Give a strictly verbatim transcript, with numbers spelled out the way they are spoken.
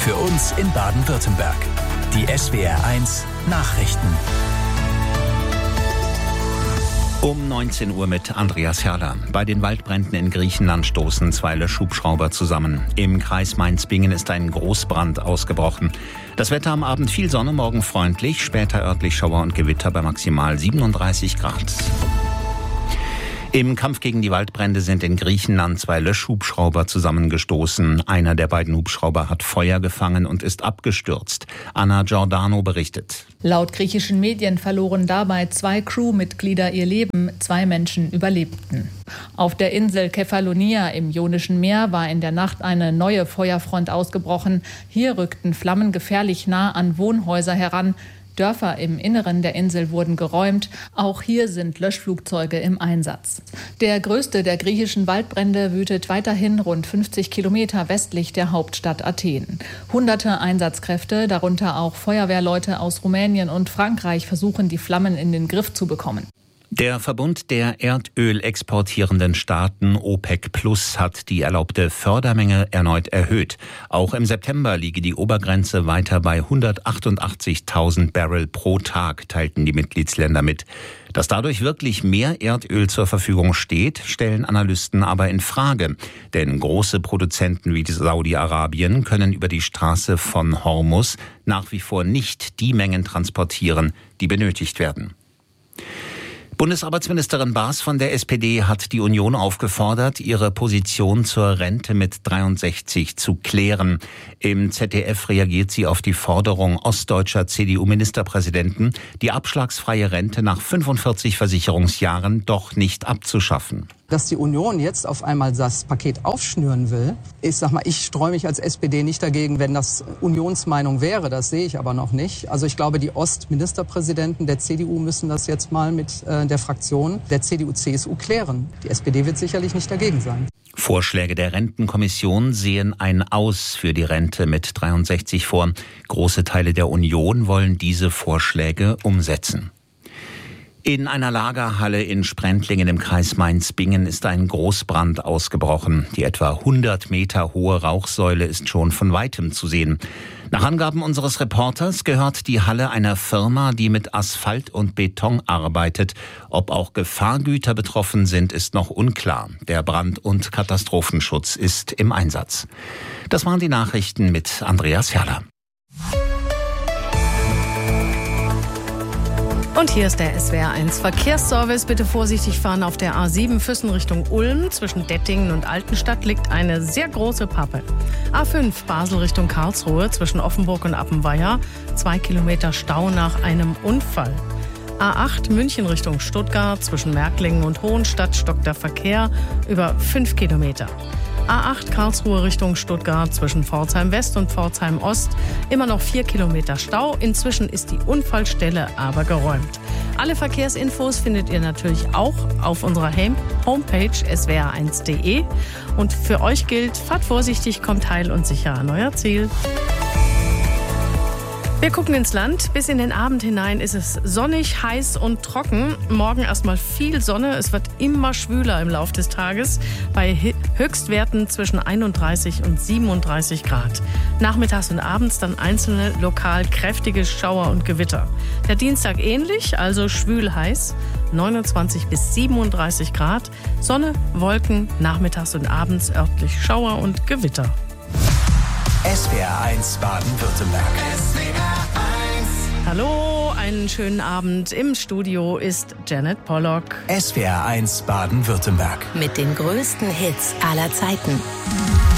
Für uns in Baden-Württemberg. Die S W R eins Nachrichten. Um neunzehn Uhr mit Andreas Herrler. Bei den Waldbränden in Griechenland stoßen zwei Löschhubschrauber zusammen. Im Kreis Mainz-Bingen ist ein Großbrand ausgebrochen. Das Wetter am Abend viel Sonne, morgen freundlich, später örtlich Schauer und Gewitter bei maximal siebenunddreißig Grad. Im Kampf gegen die Waldbrände sind in Griechenland zwei Löschhubschrauber zusammengestoßen. Einer der beiden Hubschrauber hat Feuer gefangen und ist abgestürzt. Anna Giordano berichtet. Laut griechischen Medien verloren dabei zwei Crewmitglieder ihr Leben. Zwei Menschen überlebten. Auf der Insel Kefalonia im Ionischen Meer war in der Nacht eine neue Feuerfront ausgebrochen. Hier rückten Flammen gefährlich nah an Wohnhäuser heran. Dörfer im Inneren der Insel wurden geräumt. Auch hier sind Löschflugzeuge im Einsatz. Der größte der griechischen Waldbrände wütet weiterhin rund fünfzig Kilometer westlich der Hauptstadt Athen. Hunderte Einsatzkräfte, darunter auch Feuerwehrleute aus Rumänien und Frankreich, versuchen, die Flammen in den Griff zu bekommen. Der Verbund der Erdöl exportierenden Staaten OPEC Plus hat die erlaubte Fördermenge erneut erhöht. Auch im September liege die Obergrenze weiter bei hundertachtundachtzigtausend Barrel pro Tag, teilten die Mitgliedsländer mit. Dass dadurch wirklich mehr Erdöl zur Verfügung steht, stellen Analysten aber in Frage. Denn große Produzenten wie Saudi-Arabien können über die Straße von Hormuz nach wie vor nicht die Mengen transportieren, die benötigt werden. Bundesarbeitsministerin Baas von der S P D hat die Union aufgefordert, ihre Position zur Rente mit dreiundsechzig zu klären. Im Z D F reagiert sie auf die Forderung ostdeutscher C D U-Ministerpräsidenten, die abschlagsfreie Rente nach fünfundvierzig Versicherungsjahren doch nicht abzuschaffen. Dass die Union jetzt auf einmal das Paket aufschnüren will, ich sag mal, ich streue mich als S P D nicht dagegen, wenn das Unionsmeinung wäre, das sehe ich aber noch nicht. Also ich glaube, die Ostministerpräsidenten der C D U müssen das jetzt mal mit äh, der Fraktion der C D U C S U klären. Die S P D wird sicherlich nicht dagegen sein. Vorschläge der Rentenkommission sehen ein Aus für die Rente mit dreiundsechzig vor. Große Teile der Union wollen diese Vorschläge umsetzen. In einer Lagerhalle in Sprendlingen im Kreis Mainz-Bingen ist ein Großbrand ausgebrochen. Die etwa hundert Meter hohe Rauchsäule ist schon von weitem zu sehen. Nach Angaben unseres Reporters gehört die Halle einer Firma, die mit Asphalt und Beton arbeitet. Ob auch Gefahrgüter betroffen sind, ist noch unklar. Der Brand- und Katastrophenschutz ist im Einsatz. Das waren die Nachrichten mit Andreas Herrler. Und hier ist der S W R eins Verkehrsservice. Bitte vorsichtig fahren auf der A sieben Füssen Richtung Ulm. Zwischen Dettingen und Altenstadt liegt eine sehr große Pappe. A fünf Basel Richtung Karlsruhe zwischen Offenburg und Appenweier. Zwei Kilometer Stau nach einem Unfall. A acht München Richtung Stuttgart zwischen Märklingen und Hohenstadt stockt der Verkehr über fünf Kilometer. A acht Karlsruhe Richtung Stuttgart zwischen Pforzheim West und Pforzheim Ost immer noch vier Kilometer Stau. Inzwischen ist die Unfallstelle aber geräumt. Alle Verkehrsinfos findet ihr natürlich auch auf unserer Homepage S W R eins punkt de. Und für euch gilt, fahrt vorsichtig, kommt heil und sicher an euer Ziel. Wir gucken ins Land. Bis in den Abend hinein ist es sonnig, heiß und trocken. Morgen erstmal viel Sonne. Es wird immer schwüler im Laufe des Tages bei Höchstwerten zwischen einunddreißig und siebenunddreißig Grad. Nachmittags und abends dann einzelne lokal kräftige Schauer und Gewitter. Der Dienstag ähnlich, also schwül heiß, neunundzwanzig bis siebenunddreißig Grad. Sonne, Wolken, nachmittags und abends örtlich Schauer und Gewitter. S W R eins Baden-Württemberg. S W R eins. Hallo, einen schönen Abend. Im Studio ist Janet Pollock. S W R eins Baden-Württemberg. Mit den größten Hits aller Zeiten.